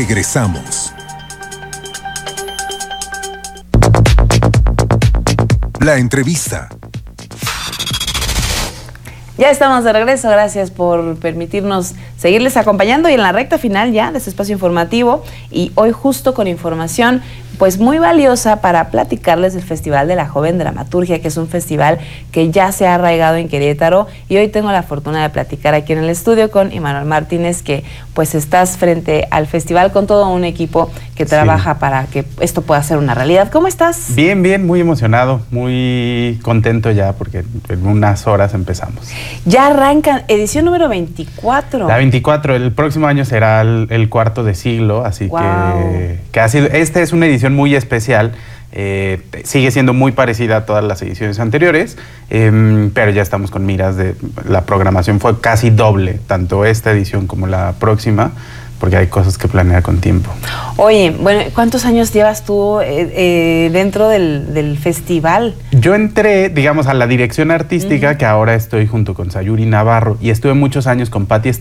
Regresamos. La entrevista. Ya estamos de regreso, gracias por permitirnos seguirles acompañando y en la recta final ya de este espacio informativo, y hoy justo con información pues muy valiosa para platicarles del Festival de la Joven Dramaturgia, que es un festival que ya se ha arraigado en Querétaro, y hoy tengo la fortuna de platicar aquí en el estudio con Imanol Martínez, que pues estás frente al festival con todo un equipo que trabaja para que esto pueda ser una realidad. ¿Cómo estás? Bien, bien, muy emocionado, muy contento ya porque en unas horas empezamos. Ya arrancan, edición número 24. La 24, el próximo año será el cuarto de siglo, así que ha sido, esta es una edición muy especial, sigue siendo muy parecida a todas las ediciones anteriores, pero ya estamos con miras de, la programación fue casi doble, tanto esta edición como la próxima, porque hay cosas que planear con tiempo. Oye, bueno, ¿cuántos años llevas tú dentro del festival? Yo entré, digamos, a la dirección artística, que ahora estoy junto con Sayuri Navarro, y estuve muchos años con Patti